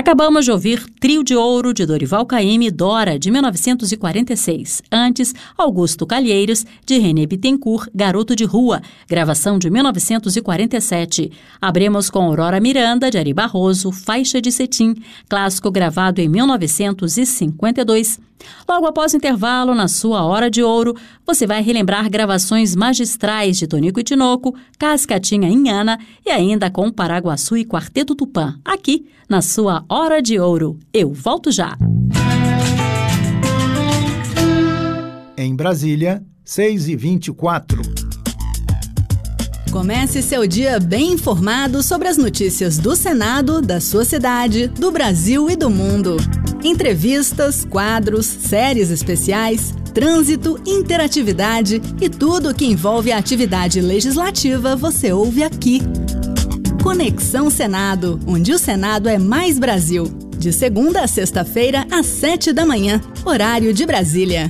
Acabamos de ouvir Trio de Ouro, de Dorival Caymmi e Dora, de 1946. Antes, Augusto Calheiros, de René Bittencourt, Garoto de Rua, gravação de 1947. Abrimos com Aurora Miranda, de Ari Barroso, Faixa de Cetim, clássico gravado em 1952. Logo após o intervalo, na sua Hora de Ouro, você vai relembrar gravações magistrais de Tonico e Tinoco, Cascatinha Inhana e ainda com Paraguaçu e Quarteto Tupã, aqui na sua Hora de Ouro. Eu volto já. Em Brasília, 6h24. Comece seu dia bem informado sobre as notícias do Senado, da sua cidade, do Brasil e do mundo. Entrevistas, quadros, séries especiais, trânsito, interatividade e tudo o que envolve a atividade legislativa você ouve aqui. Conexão Senado, onde o Senado é mais Brasil. De segunda a sexta-feira, às 7 da manhã, horário de Brasília.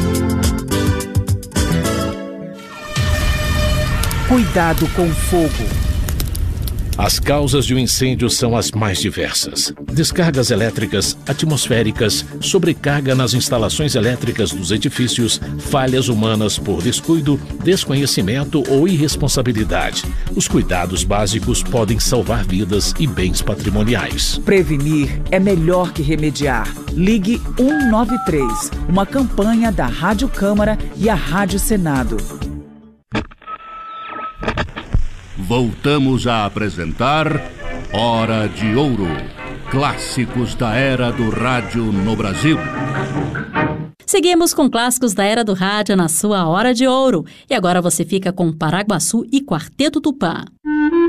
Cuidado com o fogo. As causas de um incêndio são as mais diversas. Descargas elétricas, atmosféricas, sobrecarga nas instalações elétricas dos edifícios, falhas humanas por descuido, desconhecimento ou irresponsabilidade. Os cuidados básicos podem salvar vidas e bens patrimoniais. Prevenir é melhor que remediar. Ligue 193, uma campanha da Rádio Câmara e a Rádio Senado. Voltamos a apresentar Hora de Ouro, clássicos da era do rádio no Brasil. Seguimos com clássicos da era do rádio na sua Hora de Ouro. E agora você fica com Paraguaçu e Quarteto Tupã.